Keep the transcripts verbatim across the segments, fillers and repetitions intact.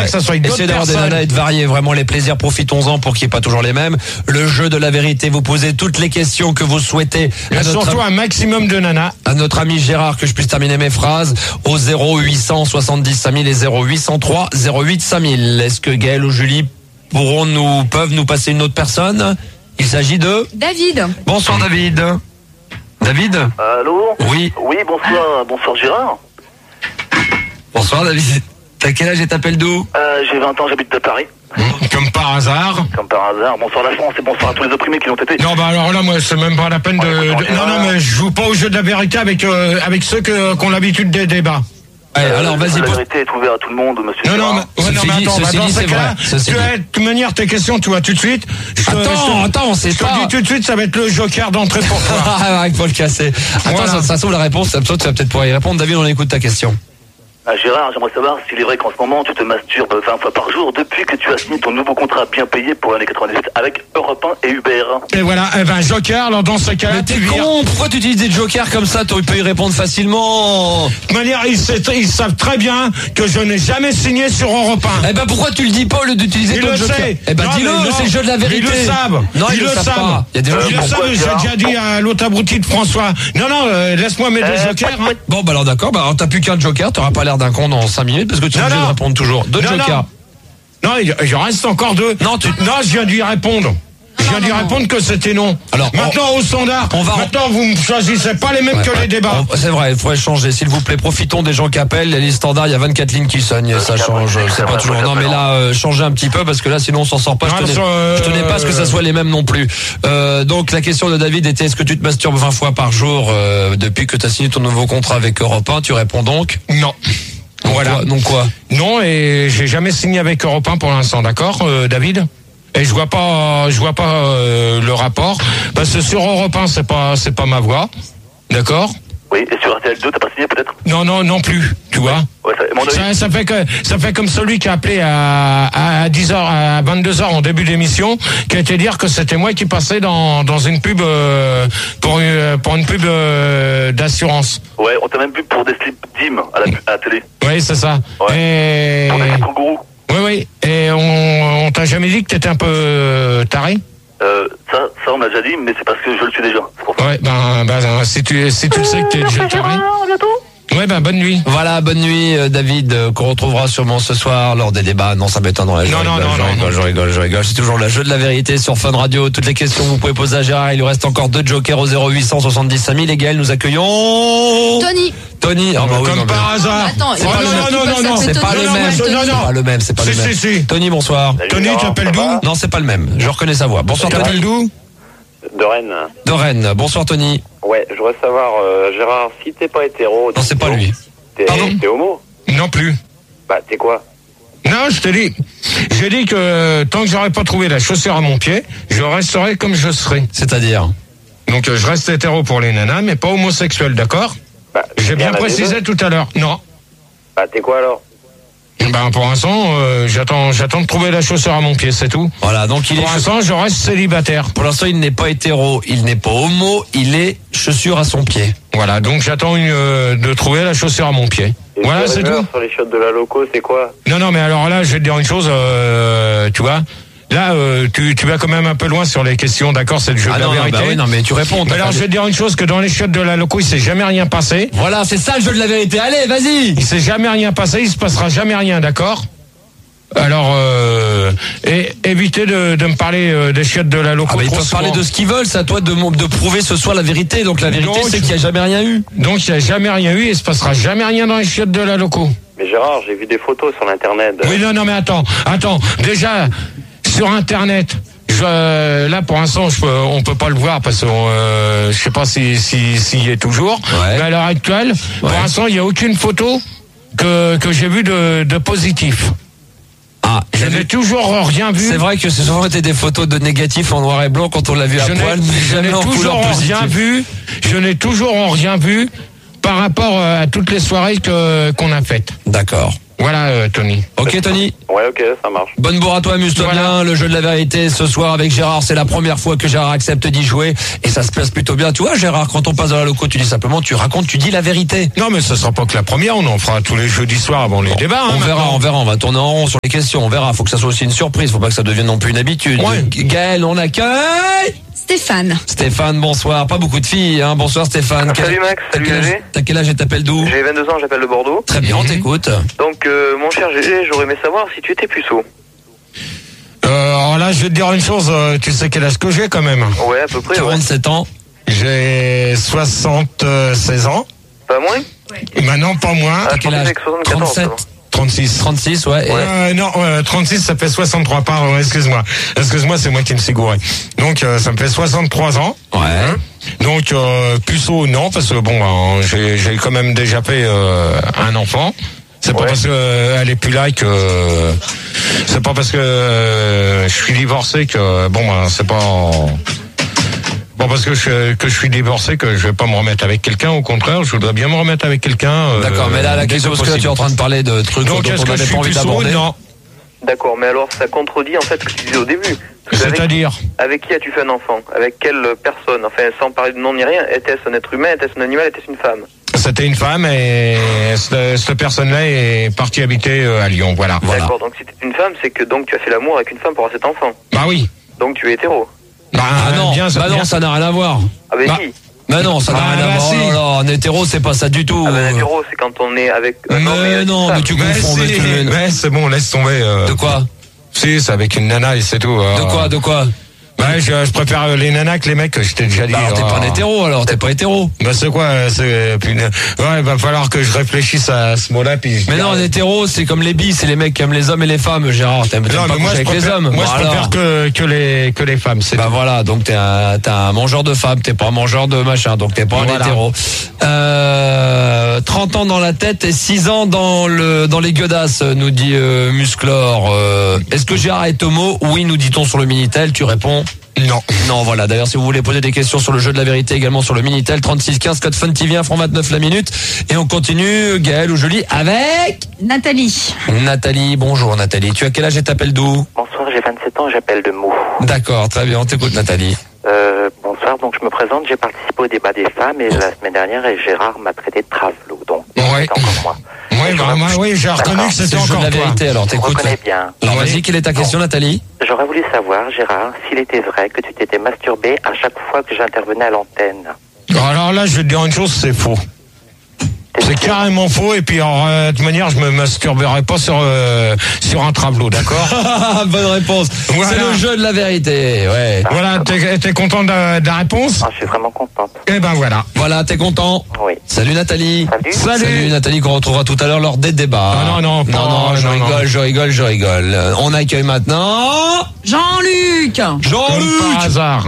ouais. que ça soit d'autres Essayez d'avoir des personnes. nanas et de varier vraiment les plaisirs, profitons-en pour qu'il n'y ait pas toujours les mêmes. Le jeu de la vérité, vous posez toutes les questions que vous souhaitez. Il y a surtout un maximum de nanas. À notre ami Gérard, que je puisse terminer mes phrases, au zéro huit cent soixante-dix cinq mille et zéro huit cent trois zéro huit cinq mille. Est-ce que Gaël ou Julie pourront nous, peuvent nous passer une autre personne? Il s'agit de David. Bonsoir David. David? Allô? Oui. Oui, bonsoir, bonsoir Gérard. Bonsoir David. T'as quel âge et t'appelles d'où? Euh, j'ai vingt ans, j'habite de Paris. Comme par hasard. Comme par hasard. Bonsoir la France et bonsoir à tous les opprimés qui l'ont été. Non, bah alors là, moi, c'est même pas la peine de... de- Non, non, mais je joue pas au jeu de la vérité avec, euh, avec ceux que, qui ont l'habitude des débats. Allez, Euh, alors vas-y. La pose- vérité est ouverte à tout le monde, monsieur Non, non, Gérard. mais, ouais, non, Ceci mais dit- attends, bah, ceci dans dit, ce c'est cas-là, vrai. Ceci tu dit. vas, de toute manière, tes questions, tu vois tout de suite. Je te- Attends, je te- attends, on sait Je te pas. dis tout de suite, ça va être le joker d'entrée pour toi. Ah, il faut le casser. Attends, Voilà. ça, ça sauve la réponse. Ça, tu vas peut-être pouvoir y répondre. David, on écoute ta question. Ah, Gérard, j'aimerais savoir s'il est vrai qu'en ce moment tu te masturbes vingt fois par jour depuis que tu as signé ton nouveau contrat bien payé pour l'année quatre-vingt-dix-sept avec Europe un et Uber. Et voilà, eh ben, joker, alors dans ce cas-là, Mais tu t'es vires. con. Pourquoi tu utilises des jokers comme ça? Tu peux y répondre facilement. De toute manière, ils, sait- ils savent très bien que je n'ai jamais signé sur Europe un. Eh ben pourquoi tu le dis pas au lieu d'utiliser Ils ton le joker? savent. Eh ben Non, dis-le, mais non. c'est le jeu de la vérité. Ils le savent. Non, ils, Ils le le savent savent. pas. Il y a des gens Euh, qui Ils le le savent, pourquoi, j'ai Gérard déjà dit à l'autre abruti de François. Non, non, euh, laisse-moi mes deux Euh, jokers. hein. Bon, bah alors d'accord, bah alors t'as plus qu'un joker, t'auras pas l'air d'un con dans cinq minutes parce que tu es Non, obligé de non. répondre toujours. Deux Non, jokers. Non, il il reste encore deux. Non, tu- non, je viens d'y répondre. Je viens d'y répondre que c'était non. Alors, maintenant on- au standard. on va- Maintenant vous ne choisissez pas les mêmes Ouais, que ouais. les débats. Oh, c'est vrai, il faudrait changer. S'il vous plaît, profitons des gens qui appellent. Les standards, il y a vingt-quatre lignes qui sonnent. Ça change. C'est pas toujours. Non, mais là, euh, changez un petit peu parce que là, sinon, on s'en sort pas. Je Non, tenais, sur, euh, je tenais pas à ce que ça soit les mêmes non plus. Euh, donc, la question de David était est-ce que tu te masturbes vingt fois par jour euh, depuis que tu as signé ton nouveau contrat avec Europe un? Tu réponds donc Non. donc Voilà. quoi, donc quoi? Non, et j'ai jamais signé avec Europe un pour l'instant, d'accord, euh, David? Et je vois pas, je vois pas euh, le rapport parce que sur Europe un c'est pas, c'est pas ma voix, d'accord? Oui, et sur R T L deux, t'as pas signé peut-être? Non, non, non plus, tu vois. Ouais, ça, mon avis. Ça, ça fait que ça fait comme celui qui a appelé à, à dix heures, à vingt-deux heures en début d'émission, qui a été dire que c'était moi qui passais dans dans une pub euh, pour une pour une pub euh, d'assurance. Ouais, on t'a même vu pour des slips Dim à la, à la télé. Oui, c'est ça. Ouais. Et Pour des slips kangourous. oui, oui. Et on, on t'a jamais dit que t'étais un peu euh, taré? Euh, ça, ça on m'a déjà dit, mais c'est parce que je le suis déjà. C'est pour ça. Ouais, ben, ben si tu si tu le sais que t'es déjà taré. À bientôt. Ouais, ben bonne nuit. Voilà, bonne nuit, euh, David, euh, qu'on retrouvera sûrement ce soir lors des débats. Non, ça m'étonnerait. Je Non, non, rigole, non, je non, rigole, non. je rigole, je rigole. C'est toujours le jeu de la vérité sur Fun Radio. Toutes les questions, vous pouvez poser à Gérard. Il lui reste encore deux jokers au zéro huit cent soixante-dix cinq mille. Et Gaël, nous accueillons Tony. Tony. Ah, bah oui, Comme non, par mais- hasard. Attends, Oh, non, non, non, non, non. C'est pas le non, même. non, C'est non, non. pas le même, c'est pas le Si, même. si, si. Tony, bonsoir. Salut, Tony, Gérard, tu appelles ça va? d'où? Non, c'est pas le même. Je reconnais sa voix. Bonsoir, Tu appelles Tony. d'où? De Rennes. De Rennes. Bonsoir, Tony. Ouais, je voudrais savoir, euh, Gérard, si t'es pas hétéro... Non, c'est pas lui. T'es, Pardon t'es homo? Non plus. Bah, t'es quoi? Non, je te dis. J'ai dit que tant que j'aurais pas trouvé la chaussure à mon pied, je resterai comme je serai. C'est-à-dire? Donc euh, je reste hétéro pour les nanas, mais pas homosexuel, d'accord? Bah, J'ai bien rien à précisé débattre. tout à l'heure. Non. Bah, t'es quoi alors? Ben pour l'instant, euh, j'attends, j'attends de trouver la chaussure à mon pied, c'est tout. Voilà, donc il est. Pour l'instant, je reste célibataire. Pour l'instant, il n'est pas hétéro, il n'est pas homo, il est chaussure à son pied. Voilà, donc j'attends une, euh, de trouver la chaussure à mon pied. Et Voilà, sur c'est les murs, tout. Sur les shots de la loco, c'est quoi? Non, non, mais alors là, je vais te dire une chose, euh, tu vois. Là, euh, tu, tu vas quand même un peu loin sur les questions, d'accord, c'est le jeu Ah de la non, non, vérité. bah oui, non, mais tu réponds. Mais t'as alors, pas je vais dit- te dire une chose, que dans les chiottes de la loco, il s'est jamais rien passé. Voilà, c'est ça le jeu de la vérité. Allez, vas-y. Il s'est jamais rien passé, il se passera jamais rien, d'accord? Alors, euh, et évitez de, de me parler euh, des chiottes de la loco. Ah bah ils trop peuvent parler souvent. de ce qu'ils veulent, c'est à toi de, de prouver ce soir la vérité. Donc la vérité, Donc, c'est qu'il n'y a jamais rien eu. Donc, il n'y a jamais rien eu et il se passera jamais rien dans les chiottes de la loco. Mais Gérard, j'ai vu des photos sur l'internet. Oui, non, non, mais attends, attends. Déjà, sur Internet, je, là, pour l'instant, je peux, on peut pas le voir parce que euh, je sais pas si, si, s'il y est toujours. Ouais. Mais à l'heure actuelle, pour Ouais. l'instant, il n'y a aucune photo que, que j'ai vu de, de positif. Ah, Je n'ai toujours rien vu. c'est vrai que c'est souvent été des photos de négatifs en noir et blanc quand on l'a vu à Je n'ai, poil, mais je jamais n'ai en toujours couleur positive. rien vu. Je n'ai toujours rien vu par rapport à toutes les soirées que, qu'on a faites. D'accord. Voilà, euh, Tony. Ok, Tony. Ouais, ok, ça marche. Bonne bourre à toi, amuse-toi Voilà. bien. Le jeu de la vérité ce soir avec Gérard, c'est la première fois que Gérard accepte d'y jouer et ça se passe plutôt bien. Tu vois, Gérard, quand on passe dans la loco, tu dis simplement, tu racontes, tu dis la vérité. Non, mais ce sera pas que la première, on en fera tous les jeudis soirs avant les débats. On hein, verra, maintenant. on verra, on va tourner en rond sur les questions, on verra. Faut que ça soit aussi une surprise, faut pas que ça devienne non plus une habitude. Ouais. Gaël, on accueille Stéphane. Stéphane, bonsoir. Pas beaucoup de filles, hein. Bonsoir Stéphane. Salut, Max. T'as Salut, quel âge- Gégé. T'as quel âge et t'appelles d'où? J'ai vingt-deux ans, j'appelle de Bordeaux. Très bien, on t'écoute. Donc, euh, mon cher Gégé, j'aurais aimé savoir si tu étais puceau. Euh, alors là, je vais te dire une chose, euh, tu sais quel âge que j'ai quand même. Ouais, à peu près, ouais. quarante-sept ans. J'ai soixante-seize ans. Pas moins? Maintenant, pas moins. Ah, T'as quel âge? je pensais que soixante-quatorze, trente-sept. trente-six. trente-six, ouais. Et- Euh, non, euh, trente-six, ça fait soixante-trois, pardon, excuse-moi. Excuse-moi, c'est moi qui me suis gouré. Donc, euh, ça me fait soixante-trois ans. Ouais. Donc, euh, puceau, non, parce que bon, ben, j'ai, j'ai quand même déjà fait euh, un enfant. C'est pas Ouais. parce que euh, elle est plus là que c'est pas parce que euh, je suis divorcé que bon, ben, c'est pas bon parce que je que je suis divorcé que je vais pas me remettre avec quelqu'un. Au contraire, je voudrais bien me remettre avec quelqu'un. euh, D'accord, mais là, la dès question, que parce que là, tu es en train de parler de trucs dont Donc, est-ce on que je n'avait suis pas envie puceau? d'aborder. Non. D'accord, mais alors ça contredit en fait ce que tu disais au début. Parce que avec, C'est-à-dire avec qui as-tu fait un enfant? Avec quelle personne? Enfin, sans parler de nom ni rien, était-ce un être humain? Était-ce un animal? Était-ce une femme? C'était une femme et cette, cette personne-là est partie habiter euh, à Lyon. Voilà. Voilà. D'accord, donc si c'était une femme, c'est que donc tu as fait l'amour avec une femme pour avoir cet enfant. Bah oui. Donc tu es hétéro. Bah, Ah non, bien, bah non, bien. ça n'a rien à voir. Ah ben Bah, si. Bah non, ça n'a Ah, rien à bah voir. si. Oh là là, un hétéro, c'est pas ça du tout. Ah ben un hétéro, c'est quand on est avec un homme et Mais une non, femme. mais tu Mais confonds. mais si, tu- mais c'est bon, laisse tomber. euh. De quoi? Si, c'est avec une nana et c'est tout. euh. De quoi? De quoi? Ouais, je, je préfère les nanas que les mecs, je t'ai déjà dit. Bah alors, t'es euh. pas un hétéro, alors, t'es pas hétéro. Bah c'est quoi euh, c'est puis, euh, ouais, il va falloir que je réfléchisse à ce mot-là puis je Mais dirai- non, un hétéro, c'est comme les bis, c'est les mecs qui aiment les hommes et les femmes, Gérard. T'aimes t'aimes Non, pas mais moi coucher je avec les préfère, hommes. moi, Bon, je préfère alors. que, que les que les femmes, c'est Bah tout. voilà, donc t'es un, t'es un mangeur de femmes, t'es pas un mangeur de machin, donc t'es pas un Voilà. hétéro. Euh, trente ans dans la tête et six ans dans le dans les gueudasses, nous dit euh, Musclor. Euh, est-ce que Gérard est homo? Oui, nous dit-on sur le Minitel, tu réponds Non. non. Voilà, d'ailleurs si vous voulez poser des questions sur le jeu de la vérité également sur le Minitel, trente-six quinze, code Fun T V, un franc vingt-neuf la minute. Et on continue, Gaël ou Julie, avec Nathalie. Nathalie. Bonjour Nathalie, tu as quel âge et t'appelles d'où? Bonsoir, j'ai vingt-sept ans, j'appelle de Meaux. D'accord, très bien, on t'écoute Nathalie. Euh, bonsoir, donc je me présente, j'ai participé au débat des femmes et la semaine dernière, et Gérard m'a traité de travelot, donc Ouais. c'est encore moi. Ouais, bah, moi, oui, j'ai reconnu D'accord. que C'est c'était le jeu de encore la toi. vérité, alors Je t'écoutes. reconnais bien. Alors Oui. vas-y, quelle est ta question Nathalie? J'aurais voulu savoir, Gérard, s'il était vrai que tu t'étais masturbé à chaque fois que j'intervenais à l'antenne. Alors là, je vais te dire une chose, c'est faux. C'est carrément faux et puis en euh, de toute manière, je me masturberai pas sur euh, sur un travelot, d'accord? Bonne réponse. Voilà. C'est le jeu de la vérité, ouais. Voilà, t'es t'es content de, de la réponse? Ah, je suis vraiment contente. Eh ben voilà. Voilà, t'es content? Oui. Salut Nathalie. Salut. Salut. Salut Nathalie, qu'on retrouvera tout à l'heure lors des débats. Ah non, non, pas- non, non, je non, non. rigole, je rigole, je rigole. Euh, On accueille maintenant Jean-Luc. Comme Jean-Luc. par hasard.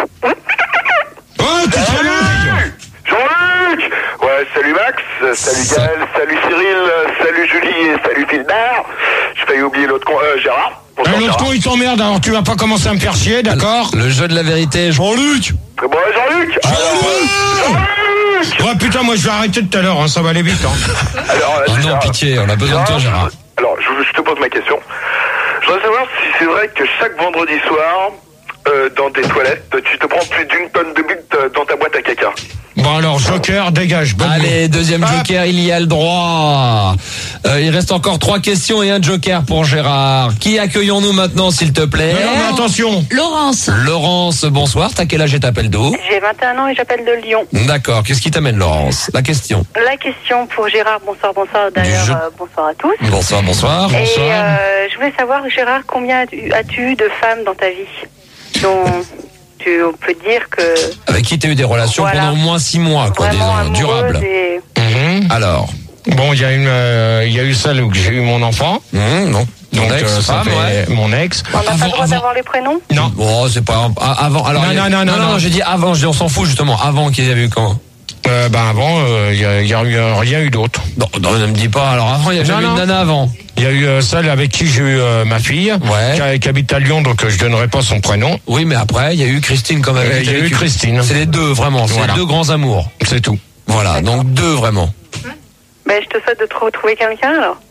Oh, tu te réveilles! Jean-Luc! Ouais, salut Max, euh, salut Sa- Gaël, salut Cyril, euh, salut Julie et salut Philbert. J'ai failli oublier l'autre con, euh, Gérard. Bonsoir, Eh, L'autre Gérard. con, il t'emmerde, alors tu vas pas commencer à me faire chier, d'accord? Le jeu de la vérité, Jean-Luc. Bon, Jean-Luc! Alors, euh, Jean-Luc! Ouais, putain, moi je vais arrêter tout à l'heure, hein, ça va aller vite. Hein. Alors, euh, Oh non, Gérard, pitié, on a besoin de toi Gérard. Alors, je, je te pose ma question. Je voudrais savoir si c'est vrai que chaque vendredi soir, euh, dans tes toilettes, tu te prends plus d'une tonne de bite euh, dans ta boîte à caca. Bon alors, Joker, dégage. bonne Allez, deuxième Hop. joker, il y a le droit. Euh, il reste encore trois questions et un joker pour Gérard. Qui accueillons-nous maintenant, s'il te plaît? Non, non, mais attention. Laurence. Laurence, bonsoir. T'as quel âge et t'appelles d'où? J'ai vingt et un ans et j'appelle de Lyon. D'accord. Qu'est-ce qui t'amène, Laurence? La question. La question pour Gérard, bonsoir, bonsoir, d'ailleurs, jeu. euh, bonsoir à tous. Bonsoir, bonsoir. Et euh, je voulais savoir, Gérard, combien as-tu as-tu eu de femmes dans ta vie dont tu on peut dire que Avec qui t'as eu des relations Voilà. pendant au moins six mois, quoi, vraiment disons, durables. amoureuse et... Mhm. Alors, Bon, il y a une, euh, il y a eu celle où j'ai eu mon enfant. hum, donc, ton Donc, euh, ça ex-femme, fait ouais. mon ex. On n'a pas Avant- le droit avant- d'avoir les prénoms? Non. Bon, c'est pas ah, avant. Alors, Non, il y a- non, non, non, non. j'ai dit avant. Je dis on s'en fout justement. Avant qu'il y avait eu quand? Euh, ben avant, euh, il y a, il y a eu euh, rien eu d'autre. Non, non, ne me dis pas. Alors avant, il y a Non, jamais eu non. une nana avant. Il y a eu euh, celle avec qui j'ai eu euh, ma fille, Ouais. qui, qui habite à Lyon, donc euh, je donnerai pas son prénom. Oui, mais après, il y a eu Christine quand même. Euh, il y a eu Christine. C'est les deux vraiment. C'est Voilà. les deux grands amours. C'est tout. Voilà. Donc deux vraiment. Ben, je te souhaite de te retrouver quelqu'un alors.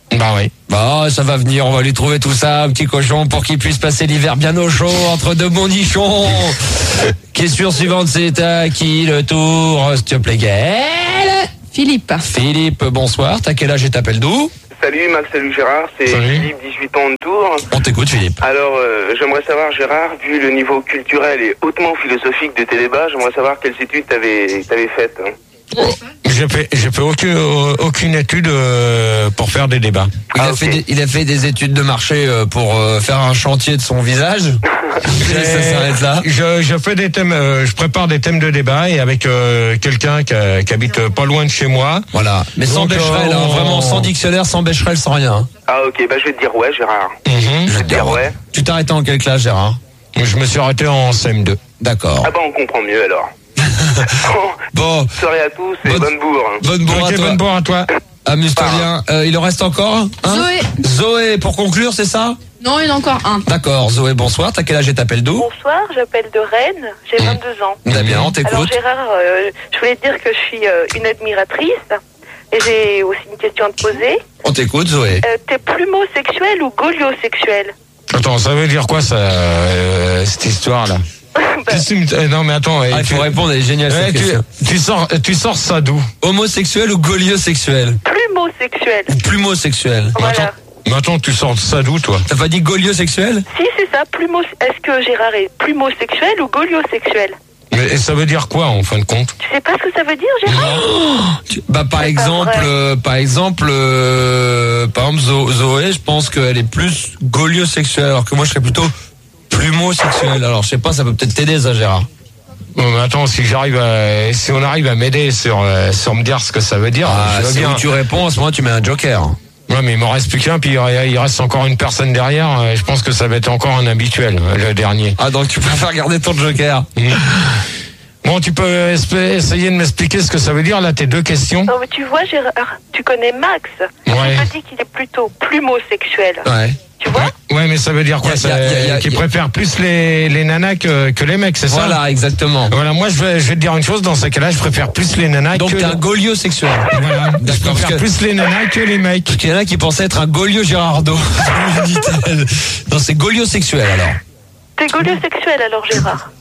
Bah oui. Bah, ça va venir, on va lui trouver tout ça, un petit cochon, pour qu'il puisse passer l'hiver bien au chaud, entre deux bons nichons. Question suivante, c'est à qui le tour, s'il te plaît, Gaël? Philippe. Philippe, bonsoir, t'as quel âge et t'appelles d'où? Salut Max, salut Gérard, c'est Salut. Philippe, dix-huit ans de Tours. On t'écoute, Philippe. Alors, euh, j'aimerais savoir, Gérard, vu le niveau culturel et hautement philosophique de tes débats, j'aimerais savoir quelles études t'avais t'avais faites. Hein. J'ai fait, j'ai fait aucune, aucune étude euh, pour faire des débats. Il, Ah, a ok. fait des, il a fait des études de marché euh, pour euh, faire un chantier de son visage. Et ça s'arrête là. Je, je fais des thèmes, euh, je prépare des thèmes de débat et avec euh, quelqu'un qui, a- qui habite pas loin de chez moi. Voilà. Mais sans Donc, Becherel, euh, hein, on- vraiment sans dictionnaire, sans Becherel, sans rien. Ah ok, bah je vais te dire ouais Gérard. Mhm. Je vais te dire ouais. Tu t'es arrêté en quelle classe, Gérard? Je me suis arrêté en C M deux. D'accord. Ah bah on comprend mieux alors. Bon, Soirée à tous et Bonne- bonne bourre. Hein. bonne bourre Ok, à toi. bonne bourre à toi. Amuse-toi bien. Euh, il en reste encore un? Zoé. Zoé, pour conclure, c'est ça? Non, il y en a encore un. D'accord. Zoé, bonsoir. T'as quel âge et t'appelles d'où? Bonsoir, j'appelle de Rennes, j'ai vingt-deux ans. Damien, on Alors t'écoute. Gérard, euh, je voulais te dire que je suis euh, une admiratrice et j'ai aussi une question à te poser. On t'écoute, Zoé. Euh, T'es plumosexuel ou goliosexuel? Attends, ça veut dire quoi ça, euh, cette histoire-là? Bah, Qu'est-ce que tu me- euh, Non mais attends, Ah, eh, il tu, faut répondre, elle est géniale eh, cette tu, question. tu sors, tu sors ça d'où? Homosexuel ou goliosexuel? plumosexuel. Ou plumosexuel? Voilà. Attends, mais attends, tu sors ça d'où toi? T'as pas dit goliosexuel? Si c'est ça, plumo. Est-ce que Gérard est plumosexuel ou goliosexuel? Mais ça veut dire quoi en fin de compte? Tu sais pas ce que ça veut dire, Gérard? Tu- Bah par C'est pas exemple, vrai. euh, par exemple, euh, par exemple Zo- Zoé, je pense qu'elle est plus goliosexuelle, alors que moi je serais plutôt plumosexuel. Alors je sais pas, ça peut peut-être t'aider ça, Gérard. Bon, mais attends, si j'arrive à, si on arrive à m'aider sur, euh, sur me dire ce que ça veut dire, Ah, je veux c'est bien. où tu réponds, à ce moment tu mets un joker. Ouais, mais il m'en reste plus qu'un, puis il il reste encore une personne derrière. euh, Je pense que ça va être encore un habituel, euh, le dernier. Ah donc tu préfères garder ton joker. Mmh. Bon, tu peux esp- essayer de m'expliquer ce que ça veut dire, là, tes deux questions? Non, mais tu vois, Gérard, tu connais Max. Ouais. Je te dis qu'il est plutôt plumosexuel. Ouais. Tu vois? Ouais, mais ça veut dire quoi? Y a- y a- y a- y a- Qui y a- préfère plus les, les nanas que, que les mecs, c'est ça? Voilà, exactement. Voilà, moi, je vais, je vais te dire une chose, dans ces cas-là, je préfère plus les nanas Donc que... t'es un goliosexuel. Voilà, je D'accord, parce préfère que- plus les nanas que les mecs. Parce qu'il y en a qui pensaient être un golio Gérardo. Dit-elle. Non, c'est goliosexuel alors. T'es goliosexuel alors, Gérard.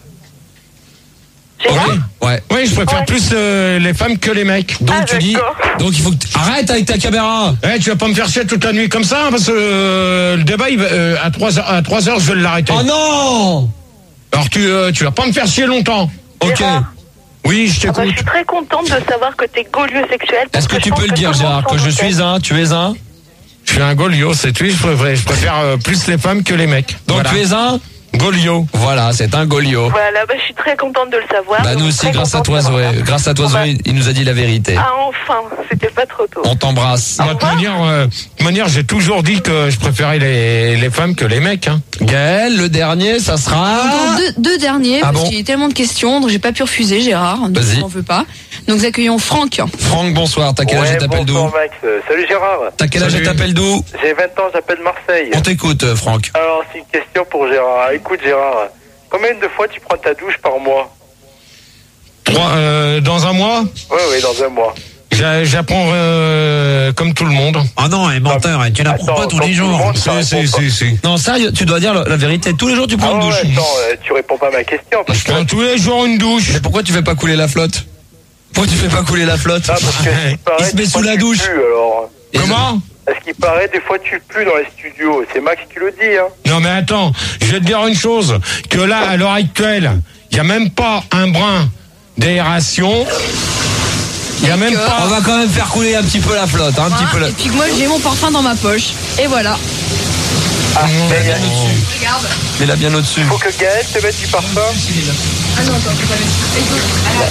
Gérard? Ouais. Oui, je préfère Ouais. plus euh, les femmes que les mecs. Donc Ah, tu dis, d'accord. donc il faut que tu- arrête avec ta caméra. Eh, tu vas pas me faire chier toute la nuit comme ça, hein, parce que euh, le débat, il va, euh, à trois heures, à trois heures, je vais l'arrêter. Oh non. Alors tu, euh, tu vas pas me faire chier longtemps. Ok. Gérard. Oui, je Ah bah, je t'écoute. suis très contente de savoir que t'es goliosexuel. parce Est-ce que je tu pense peux le dire, tout monde Gérard, s'en que je doutait. suis un, tu es un. Je suis un Golio, c'est tout. Je préfère, je préfère euh, plus les femmes que les mecs. Donc Voilà. tu es un. Golio. Voilà, c'est un golio. Voilà, bah, je suis très contente de le savoir. Bah nous Donc, aussi, très grâce à contente toi, de savoir Zoé. ça. Grâce à toi, Bon, bah, Zoé, il nous a dit la vérité. Ah, enfin, c'était pas trop tôt. On t'embrasse. De toute manière, euh, de toute manière, j'ai toujours dit que je préférais les, les femmes que les mecs. Hein. Gaël, le dernier, ça sera. Donc, deux, deux derniers, Ah parce bon qu'il y a eu tellement de questions, donc j'ai pas pu refuser, Gérard. Donc Vas-y. je m'en veux pas. Donc nous accueillons Franck. Franck, bonsoir. T'as quel âge et t'appelles d'où? bonsoir Max. Euh, Salut Gérard. T'as quel âge et Salut. t'appelles d'où? J'ai vingt ans, j'appelle Marseille. On t'écoute, euh, Franck. Alors c'est une question pour Gérard. Écoute Gérard, combien de fois tu prends ta douche par mois? Trois, euh, dans un mois, Oui, oui, dans un mois. j'a- j'apprends euh, comme tout le monde. Ah non, un menteur, hein, tu n'apprends Attends, pas tous donc les tout le jours. monde, ça Si, répond si, pas. si, si. Non, sérieux, tu dois dire la la vérité. Tous les jours, tu Ah prends une ouais, douche. attends, euh, tu réponds pas à ma question. Parce Je que... prends tous les jours une douche. Mais pourquoi tu fais pas couler la flotte? Pourquoi tu fais pas couler la flotte? Ah, parce que ce qui paraît, Il se met des sous fois, la tu douche. pues, alors. Et- Comment? À ce qui paraît, des fois tu pues dans les studios. C'est Max qui le dit, hein. Non mais attends, je vais te dire une chose, que là, à l'heure actuelle, il n'y a même pas un brin d'aération. Il n'y a même D'accord. On pas... va quand même faire couler un petit peu la flotte, hein, un petit peu Voilà. la... Et puis que moi j'ai mon parfum dans ma poche. Et voilà. Ah, mais il y a- Regarde. Mais là bien au-dessus. faut que Gaël te mette du parfum. Ah non, attends, faut pas mettre.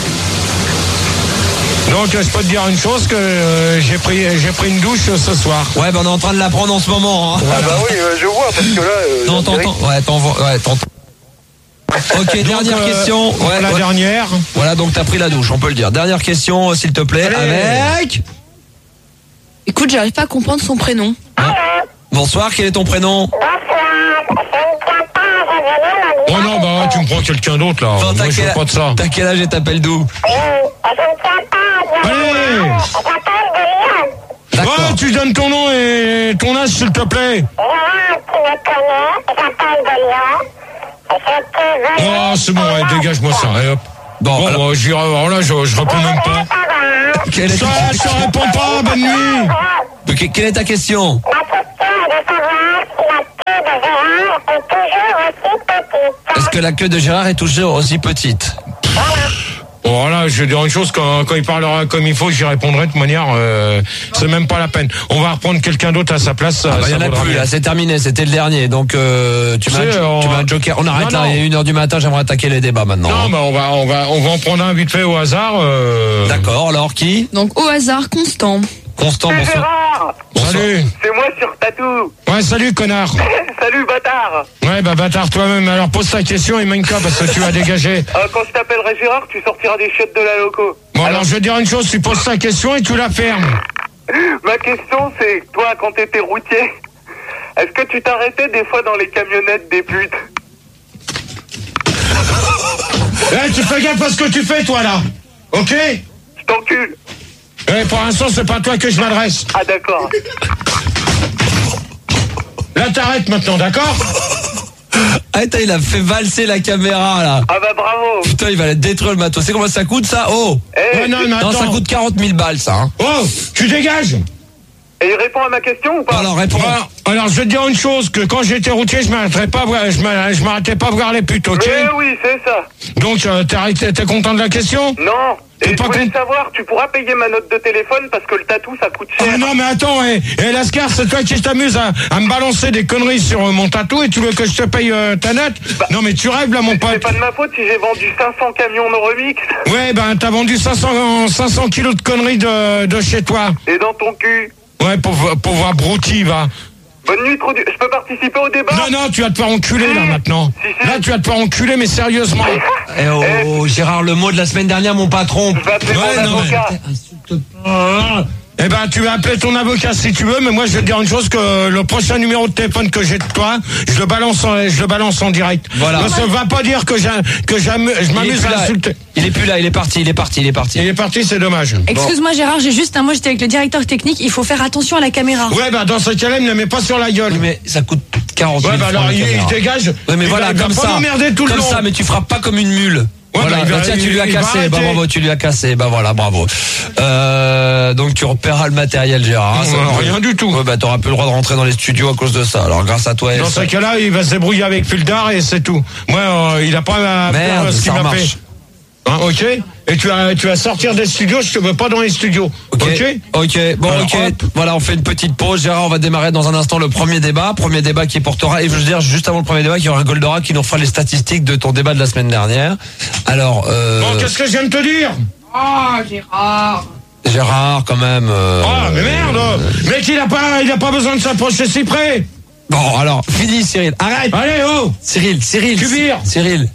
Donc je peux te dire une chose, que euh, j'ai pris, j'ai pris une douche euh, ce soir. Ouais, ben on est en train de la prendre en ce moment. Hein. Ah bah oui, euh, je vois, parce que là... Euh, Non, on dirait t'entends. Ouais, t'envoies. Ouais, t'entends. Ok, dernière Donc, euh, question. Ouais, la ouais. dernière. Voilà, donc t'as pris la douche, on peut le dire. Dernière question, s'il te plaît, Allez. avec. Écoute, j'arrive pas à comprendre son prénom. Bonsoir, quel est ton prénom? Oh non, bah tu me prends quelqu'un d'autre là. Attends, Moi t'as je veux quel... pas de ça. t'as quel âge et t'appelles d'où? Allez. D'accord. Ouais, tu tu donnes ton nom et ton âge, s'il te plaît? Oh, c'est bon, ouais, dégage-moi ça, allez, hop. Bon, Bon, alors, bah, j'y- alors là, je, je réponds même pas. quelle est, Ça, je te réponds pas, bonne nuit. de- que- quelle est ta question? Est-ce que la queue de Gérard est toujours aussi petite? Bon, voilà, je vais dire une chose, quand, quand il parlera comme il faut, j'y répondrai de toute manière, euh, c'est même pas la peine. On va reprendre quelqu'un d'autre à sa place. Ah bah, ça il y en a vaudra plus, bien. là, c'est terminé, c'était le dernier. Donc, euh, tu, Tu m'as, sais, tu on- m'as un joker. On arrête Non, là, non. il est une heure du matin, j'aimerais attaquer les débats maintenant. Non, hein. bah, on va, on va, on va en prendre un vite fait au hasard. Euh... D'accord, alors qui? Donc au hasard, Constant. Constant, bonsoir. Gérard, Bonsoir. Salut. c'est moi sur Tatou. Ouais, salut, connard. Salut, bâtard. Ouais, bah, bâtard toi-même. Alors, pose ta question et manque pas parce que tu vas dégager. Euh, quand je t'appellerai Gérard, tu sortiras des chiottes de la loco. Bon, alors, je vais dire une chose, tu poses ta question et tu la fermes. Ma question, c'est, toi, quand t'étais routier, est-ce que tu t'arrêtais des fois dans les camionnettes des putes? Eh, tu fais gaffe à ce que tu fais, toi, là. Ok? Je t'encule. Eh, pour l'instant, c'est pas à toi que je m'adresse. Ah, d'accord. Là, t'arrêtes maintenant, d'accord? Ah, attends, il a fait valser la caméra, là. Ah bah bravo. Putain, il va détruire le matos. C'est combien ça coûte, ça? Oh! Eh, Ouais, non, mais Non, ça attends. coûte quarante mille balles, ça, hein. Oh, tu dégages. et il répond à ma question ou pas? Alors, réponds. Alors, alors, je vais te dire une chose, que quand j'étais routier, je m'arrêtais pas, à voir- je m'a- je m'arrêtais pas à voir les putes, ok? Mais oui, c'est ça. Donc, euh, t'es arrêté- t'es content de la question? Non. T'es Et je pas voulais con- savoir, tu pourras payer ma note de téléphone parce que le tatou, ça coûte cher. Oh, non, mais attends, eh, eh, Lascar, c'est toi qui t'amuses à, à me balancer des conneries sur euh, mon tatou et tu veux que je te paye euh, ta note? Non, mais tu rêves, là, mon C'est pote. pas de ma faute si j'ai vendu cinq cents camions de remix. Ouais, ben, t'as vendu cinq cents, cinq cents kilos de conneries de, de chez toi. Et dans ton cul. Ouais, pauvre, pauvre abruti, va. Bonne nuit, trop du... Je peux participer au débat? Non, non, tu vas te faire enculer, là, Si. maintenant. Si, si. Là, tu vas te faire enculer, mais sérieusement. Eh oh, Gérard, le mot de la semaine dernière, mon patron. Je vais appeler Ouais, mon non, mais- avocat. Ah, eh ben, tu vas appeler ton avocat si tu veux, mais moi, je vais te dire une chose, que le prochain numéro de téléphone que j'ai de toi, je le balance en, je le balance en direct. Voilà. Parce que va pas dire que j'ai, que j'amu- je Il est m'amuse plus à là. insulter. Il est plus là, il est parti, il est parti, il est parti. Il est parti, c'est dommage. Excuse-moi Gérard, j'ai juste un mot, j'étais avec le directeur technique, il faut faire attention à la caméra. Ouais, bah, dans ce cas-là, il ne la met pas sur la gueule. Oui, mais ça coûte quarante mille Ouais, bah, francs, alors, la il, il caméra. dégage. Ouais, mais Il voilà, va- il va comme pas ça. m'emmerder tout le Comme long. ça, mais tu frappes pas comme une mule. Ouais, voilà, bah, il va- bah, tiens, tu lui as il va cassé, bah arrêter. bravo, tu lui as cassé, bah voilà, bravo. Euh, donc tu repéreras le matériel, Gérard. hein, ça Non, peut- rien du tout. Ouais, bah t'auras plus le droit de rentrer dans les studios à cause de ça. Alors grâce à toi, et Dans ça- ce cas-là, il va se débrouiller avec Fuldar et c'est tout. Moi, euh, il a pas à faire Merde, ce qu'il ça m'a marche. fait. Hein, ok? Et tu vas, tu vas sortir des studios, je te veux pas dans les studios. Ok, Ok? ok, bon, Alors, ok. hop. Voilà, on fait une petite pause. Gérard, on va démarrer dans un instant le premier débat, premier débat qui portera. Et je veux dire, juste avant le premier débat, il y aura Goldorak qui nous fera les statistiques de ton débat de la semaine dernière. Alors, euh, Bon, qu'est-ce que je viens de te dire? Oh Gérard. Gérard, quand même. euh, Ah, mais merde! Mec, il a pas, il a pas besoin de s'approcher si près! Bon, alors, fini, Cyril. Arrête. Allez, oh! Cyril, Cyril. Tu vires. Cyril.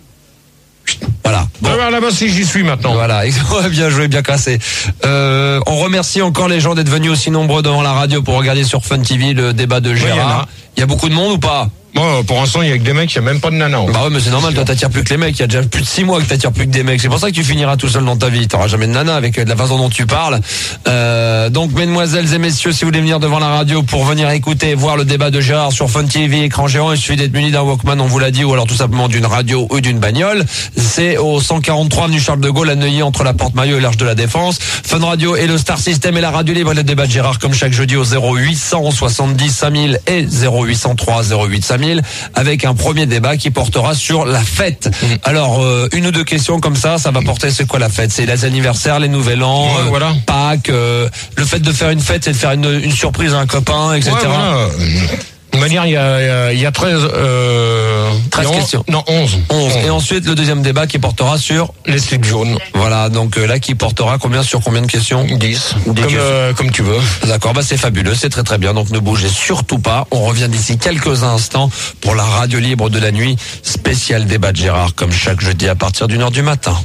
Voilà. On va voir là-bas si j'y suis maintenant. Voilà, ouais, bien joué, bien cassé. Euh, on remercie encore les gens d'être venus aussi nombreux devant la radio pour regarder sur Fun T V le débat de il y en Gérard. a. Il y a beaucoup de monde ou pas? Bon, pour l'instant, il y a que des mecs, il y a même pas de nana. Bah ouais, mais c'est normal, toi t'attires plus que les mecs. Il y a déjà plus de six mois que t'attires plus que des mecs. C'est pour ça que tu finiras tout seul dans ta vie. T'auras jamais de nana avec de la façon dont tu parles. Euh, donc, mesdemoiselles et messieurs, si vous voulez venir devant la radio pour venir écouter et voir le débat de Gérard sur Fun T V, écran géant, il suffit d'être muni d'un Walkman, on vous l'a dit, ou alors tout simplement d'une radio ou d'une bagnole. C'est au cent quarante-trois avenue Charles de Gaulle à Neuilly, entre la Porte Maillot et l'Arche de la Défense. Fun Radio et le Star System et la radio libre et le débat de Gérard comme chaque jeudi au zéro huit cent soixante-dix cinq mille et zéro huit cent trois zéro huit cinq mille avec un premier débat qui portera sur la fête. Alors, euh, une ou deux questions comme ça, ça va porter, c'est quoi la fête? C'est les anniversaires, les nouvel an, Ouais, euh, voilà. Pâques, euh, le fait de faire une fête, c'est de faire une, une surprise à un copain, et cetera. Ouais, voilà. De manière, il y a, il y a- il y a treize, euh, treize il y a on- questions. Non, onze. onze. Et ensuite, le deuxième débat qui portera sur... Les slips jaunes. Voilà, donc euh, là, qui portera combien sur combien de questions? dix. Dix Comme, questions. euh, comme tu veux. D'accord, bah c'est fabuleux, c'est très très bien, donc ne bougez surtout pas. On revient d'ici quelques instants pour la radio libre de la nuit, spécial débat de Gérard, comme chaque jeudi à partir d'une heure du matin.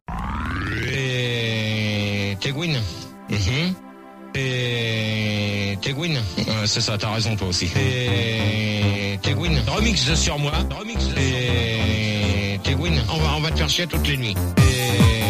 Et... Teguin. Mhm. Et... Teguin. Euh, c'est ça, t'as raison toi aussi. Et... Teguin. Remix de Sur moi. Remix de... Et... Teguin. On va, on va te faire chier toutes les nuits. Et...